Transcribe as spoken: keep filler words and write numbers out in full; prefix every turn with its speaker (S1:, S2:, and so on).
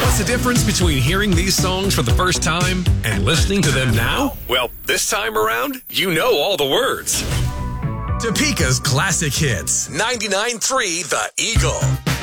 S1: What's the difference between hearing these songs for the first time and listening to them now? Well, this time around, you know all the words. Topeka's classic hits. ninety-nine point three The Eagle.